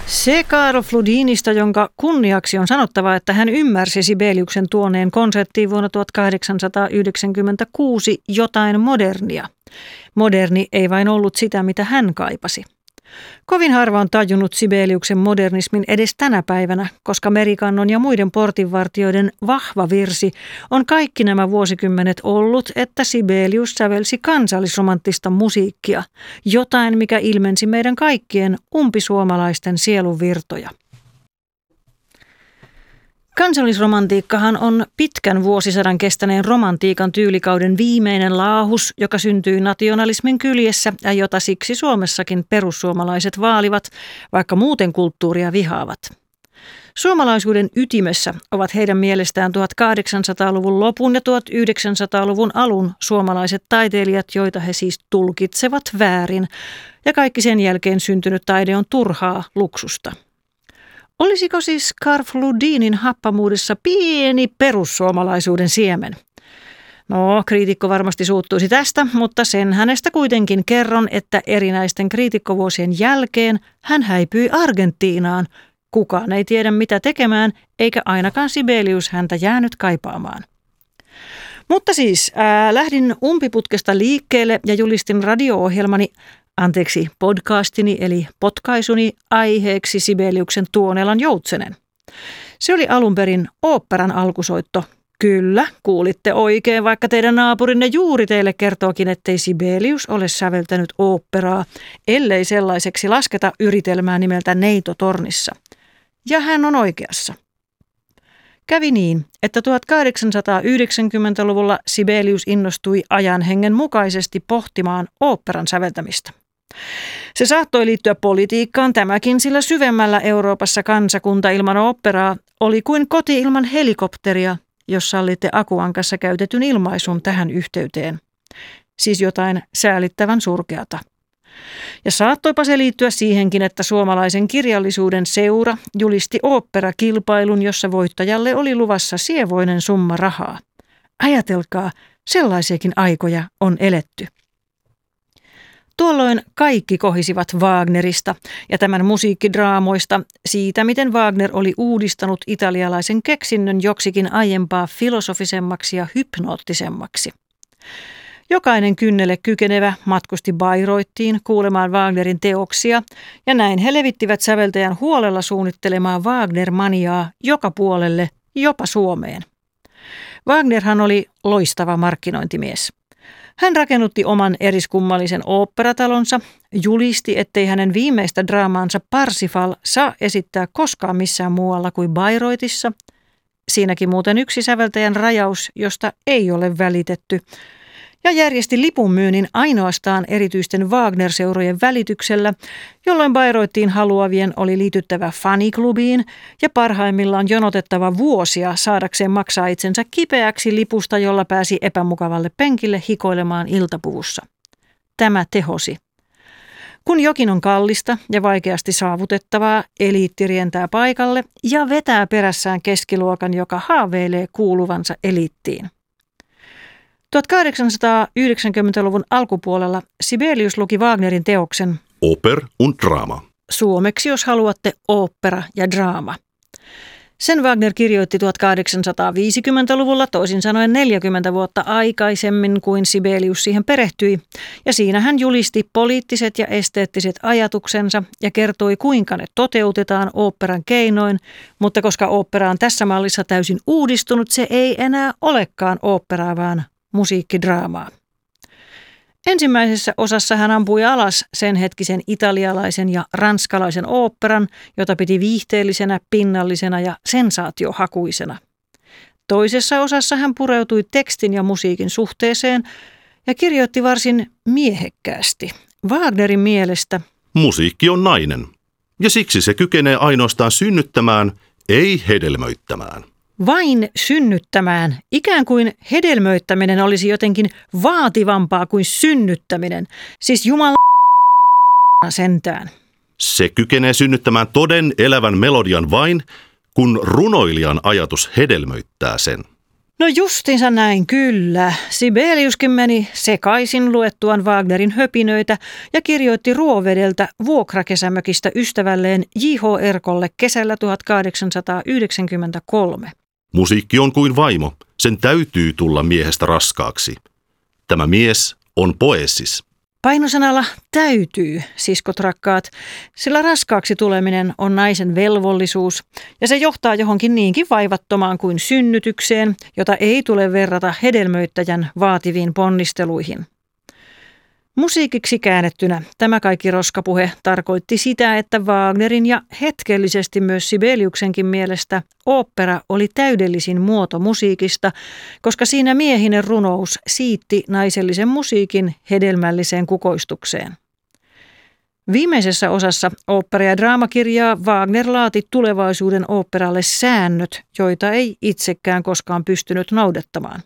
Se Karl Flodinista, jonka kunniaksi on sanottava, että hän ymmärsi Sibeliuksen tuoneen konserttiin vuonna 1896 jotain modernia. Moderni ei vain ollut sitä, mitä hän kaipasi. Kovin harva on tajunnut Sibeliuksen modernismin edes tänä päivänä, koska Merikannon ja muiden portinvartijoiden vahva virsi on kaikki nämä vuosikymmenet ollut, että Sibelius sävelsi kansallisromanttista musiikkia, jotain mikä ilmensi meidän kaikkien umpisuomalaisten sielunvirtoja. Kansallisromantiikkahan on pitkän vuosisadan kestäneen romantiikan tyylikauden viimeinen laahus, joka syntyi nationalismin kyljessä ja jota siksi Suomessakin perussuomalaiset vaalivat, vaikka muuten kulttuuria vihaavat. Suomalaisuuden ytimessä ovat heidän mielestään 1800-luvun lopun ja 1900-luvun alun suomalaiset taiteilijat, joita he siis tulkitsevat väärin, ja kaikki sen jälkeen syntynyt taide on turhaa luksusta. Olisiko siis Karl Flodinin happamuudessa pieni perussuomalaisuuden siemen? No, kriitikko varmasti suuttuisi tästä, mutta sen hänestä kuitenkin kerron, että erinäisten kriitikkovuosien jälkeen hän häipyi Argentiinaan. Kukaan ei tiedä mitä tekemään, eikä ainakaan Sibelius häntä jäänyt kaipaamaan. Mutta siis lähdin umpiputkesta liikkeelle ja julistin podcastini eli potkaisuni aiheeksi Sibeliuksen Tuonelan Joutsenen. Se oli alun perin oopperan alkusoitto. Kyllä, kuulitte oikein, vaikka teidän naapurinne juuri teille kertookin, ettei Sibelius ole säveltänyt oopperaa, ellei sellaiseksi lasketa yritelmää nimeltä Neito tornissa. Ja hän on oikeassa. Kävi niin, että 1890-luvulla Sibelius innostui ajan hengen mukaisesti pohtimaan oopperan säveltämistä. Se saattoi liittyä politiikkaan tämäkin, sillä syvemmällä Euroopassa kansakunta ilman oopperaa oli kuin koti ilman helikopteria, jos sallitte Akuankassa käytetyn ilmaisun tähän yhteyteen. Siis jotain säälittävän surkeata. Ja saattoipa se liittyä siihenkin, että suomalaisen kirjallisuuden seura julisti oopperakilpailun, jossa voittajalle oli luvassa sievoinen summa rahaa. Ajatelkaa, sellaisiakin aikoja on eletty. Tuolloin kaikki kohisivat Wagnerista ja tämän musiikkidraamoista, siitä miten Wagner oli uudistanut italialaisen keksinnön joksikin aiempaa filosofisemmaksi ja hypnoottisemmaksi. Jokainen kynnelle kykenevä matkusti Bayreuthtiin kuulemaan Wagnerin teoksia, ja näin he levittivät säveltäjän huolella suunnittelemaa Wagner-maniaa joka puolelle, jopa Suomeen. Wagnerhan oli loistava markkinointimies. Hän rakennutti oman eriskummallisen oopperatalonsa, julisti, ettei hänen viimeistä draamaansa Parsifal saa esittää koskaan missään muualla kuin Bayreuthissa. Siinäkin muuten yksi säveltäjän rajaus, josta ei ole välitetty, ja järjesti lipunmyynnin ainoastaan erityisten Wagner-seurojen välityksellä, jolloin Bayreuthtiin haluavien oli liityttävä faniklubiin ja parhaimmillaan jonotettava vuosia saadakseen maksaa itsensä kipeäksi lipusta, jolla pääsi epämukavalle penkille hikoilemaan iltapuvussa. Tämä tehosi. Kun jokin on kallista ja vaikeasti saavutettavaa, eliitti rientää paikalle ja vetää perässään keskiluokan, joka haaveilee kuuluvansa eliittiin. 1890-luvun alkupuolella Sibelius luki Wagnerin teoksen Oper und Drama. Suomeksi, jos haluatte, ooppera ja draama. Sen Wagner kirjoitti 1850-luvulla, toisin sanoen 40 vuotta aikaisemmin kuin Sibelius siihen perehtyi, ja siinä hän julisti poliittiset ja esteettiset ajatuksensa ja kertoi, kuinka ne toteutetaan oopperan keinoin, mutta koska ooppera on tässä mallissa täysin uudistunut, se ei enää olekaan oopperaa, vaan musiikkidraamaa. Ensimmäisessä osassa hän ampui alas sen hetkisen italialaisen ja ranskalaisen oopperan, jota piti viihteellisenä, pinnallisena ja sensaatiohakuisena. Toisessa osassa hän pureutui tekstin ja musiikin suhteeseen ja kirjoitti varsin miehekkäästi. Wagnerin mielestä musiikki on nainen, ja siksi se kykenee ainoastaan synnyttämään, ei hedelmöittämään. Vain synnyttämään, ikään kuin hedelmöittäminen olisi jotenkin vaativampaa kuin synnyttäminen, siis Jumala sentään. Se kykenee synnyttämään toden elävän melodian vain, kun runoilijan ajatus hedelmöittää sen. No justiinsa näin kyllä. Sibeliuskin meni sekaisin luettuaan Wagnerin höpinöitä ja kirjoitti Ruovedeltä vuokrakesämökistä ystävälleen J.H. Erkolle kesällä 1893. Musiikki on kuin vaimo, sen täytyy tulla miehestä raskaaksi. Tämä mies on poesis. Painosanalla täytyy, siskot rakkaat, sillä raskaaksi tuleminen on naisen velvollisuus ja se johtaa johonkin niinkin vaivattomaan kuin synnytykseen, jota ei tule verrata hedelmöittäjän vaativiin ponnisteluihin. Musiikiksi käännettynä tämä kaikki roskapuhe tarkoitti sitä, että Wagnerin ja hetkellisesti myös Sibeliuksenkin mielestä ooppera oli täydellisin muoto musiikista, koska siinä miehinen runous siitti naisellisen musiikin hedelmälliseen kukoistukseen. Viimeisessä osassa ooppera- ja draamakirjaa Wagner laati tulevaisuuden oopperalle säännöt, joita ei itsekään koskaan pystynyt noudattamaan.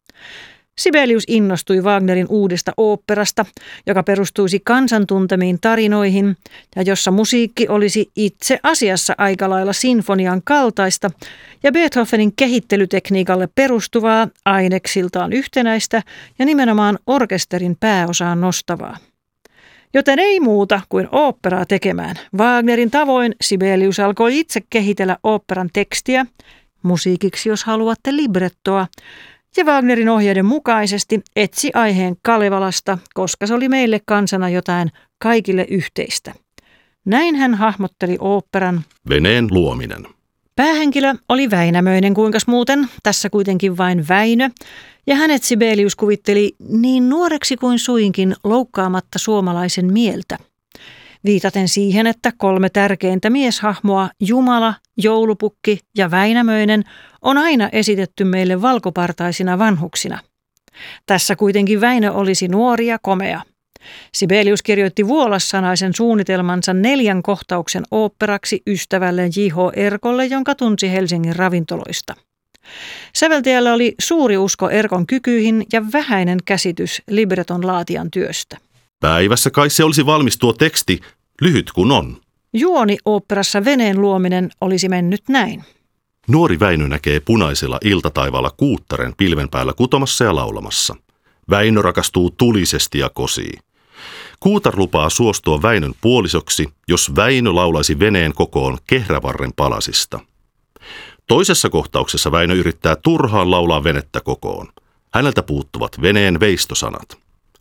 Sibelius innostui Wagnerin uudesta oopperasta, joka perustuisi kansan tuntemiin tarinoihin ja jossa musiikki olisi itse asiassa aika lailla sinfonian kaltaista ja Beethovenin kehittelytekniikalle perustuvaa, aineksiltaan yhtenäistä ja nimenomaan orkesterin pääosaan nostavaa. Joten ei muuta kuin oopperaa tekemään. Wagnerin tavoin Sibelius alkoi itse kehitellä oopperan tekstiä, musiikiksi jos haluatte librettoa, ja Wagnerin ohjeiden mukaisesti etsi aiheen Kalevalasta, koska se oli meille kansana jotain kaikille yhteistä. Näin hän hahmotteli oopperan Veneen luominen. Päähenkilö oli Väinämöinen, kuinkas muuten, tässä kuitenkin vain Väinö, ja hänet Sibelius kuvitteli niin nuoreksi kuin suinkin loukkaamatta suomalaisen mieltä. Viitaten siihen, että 3 tärkeintä mieshahmoa, Jumala, Joulupukki ja Väinämöinen, on aina esitetty meille valkopartaisina vanhuksina. Tässä kuitenkin Väinö olisi nuori ja komea. Sibelius kirjoitti vuolassanaisen suunnitelmansa 4 kohtauksen oopperaksi ystävälleen J.H. Erkolle, jonka tunsi Helsingin ravintoloista. Säveltäjällä oli suuri usko Erkon kykyihin ja vähäinen käsitys libreton laatijan työstä. Päivässä kai se olisi valmis tuo teksti, lyhyt kun on. Juoni oopperassa Veneen luominen olisi mennyt näin. Nuori Väinö näkee punaisella iltataivaalla kuuttaren pilven päällä kutomassa ja laulamassa. Väinö rakastuu tulisesti ja kosii. Kuutar lupaa suostua Väinön puolisoksi, jos Väinö laulaisi veneen kokoon kehrävarren palasista. Toisessa kohtauksessa Väinö yrittää turhaan laulaa venettä kokoon. Häneltä puuttuvat veneen veistosanat.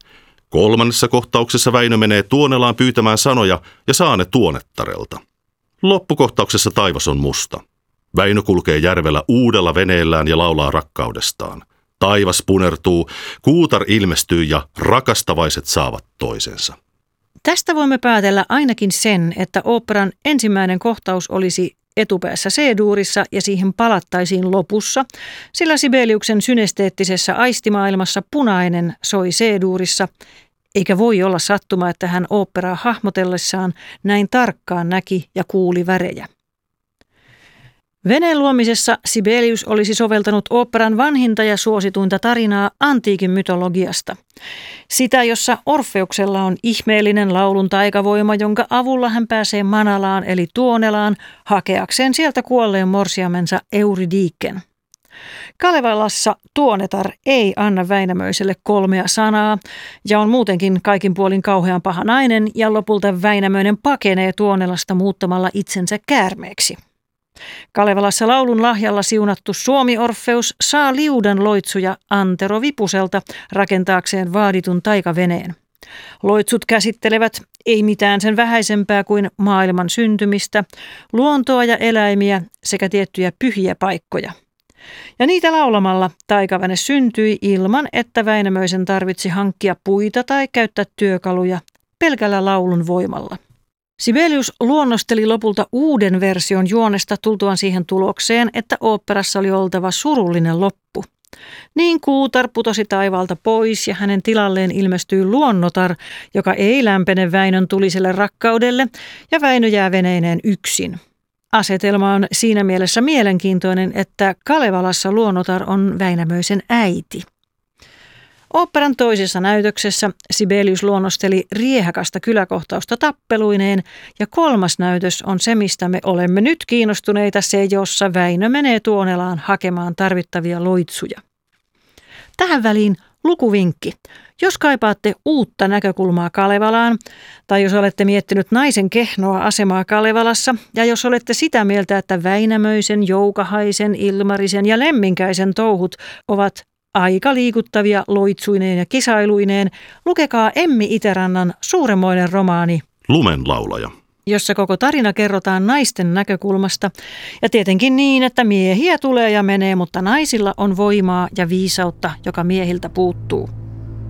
3. kohtauksessa Väinö menee Tuonelaan pyytämään sanoja ja saa ne Tuonettarelta. Loppukohtauksessa taivas on musta. Väinö kulkee järvellä uudella veneellään ja laulaa rakkaudestaan. Taivas punertuu, kuutar ilmestyy ja rakastavaiset saavat toisensa. Tästä voimme päätellä ainakin sen, että oopperan ensimmäinen kohtaus olisi etupäässä C-duurissa ja siihen palattaisiin lopussa, sillä Sibeliuksen synesteettisessä aistimaailmassa punainen soi C-duurissa, eikä voi olla sattuma, että hän oopperaa hahmotellessaan näin tarkkaan näki ja kuuli värejä. Veneen luomisessa Sibelius olisi soveltanut oopperan vanhinta ja suosituinta tarinaa antiikin mytologiasta. Sitä, jossa Orfeuksella on ihmeellinen laulun taikavoima, jonka avulla hän pääsee Manalaan eli Tuonelaan hakeakseen sieltä kuolleen morsiamensa Euridiken. Kalevalassa Tuonetar ei anna Väinämöiselle 3 sanaa ja on muutenkin kaikin puolin kauhean paha nainen ja lopulta Väinämöinen pakenee Tuonelasta muuttamalla itsensä käärmeeksi. Kalevalassa laulun lahjalla siunattu Suomi-Orfeus saa liudan loitsuja Antero Vipuselta rakentaakseen vaaditun taikaveneen. Loitsut käsittelevät ei mitään sen vähäisempää kuin maailman syntymistä, luontoa ja eläimiä sekä tiettyjä pyhiä paikkoja. Ja niitä laulamalla taikavene syntyi ilman, että Väinämöisen tarvitsi hankkia puita tai käyttää työkaluja pelkällä laulun voimalla. Sibelius luonnosteli lopulta uuden version juonesta tultuaan siihen tulokseen, että oopperassa oli oltava surullinen loppu. Niin kuutar putosi taivaalta pois ja hänen tilalleen ilmestyi luonnotar, joka ei lämpene Väinön tuliselle rakkaudelle ja Väinö jää veneineen yksin. Asetelma on siinä mielessä mielenkiintoinen, että Kalevalassa luonnotar on Väinämöisen äiti. Oopperan toisessa näytöksessä Sibelius luonnosteli riehakasta kyläkohtausta tappeluineen ja kolmas näytös on se, mistä me olemme nyt kiinnostuneita, se jossa Väinö menee Tuonelaan hakemaan tarvittavia loitsuja. Tähän väliin lukuvinkki. Jos kaipaatte uutta näkökulmaa Kalevalaan, tai jos olette miettinyt naisen kehnoa asemaa Kalevalassa, ja jos olette sitä mieltä, että Väinämöisen, Joukahaisen, Ilmarisen ja Lemminkäisen touhut ovat aika liikuttavia loitsuineen ja kisailuineen, lukekaa Emmi Itärannan suuremmoinen romaani Lumenlaulaja, jossa koko tarina kerrotaan naisten näkökulmasta. Ja tietenkin niin, että miehiä tulee ja menee, mutta naisilla on voimaa ja viisautta, joka miehiltä puuttuu.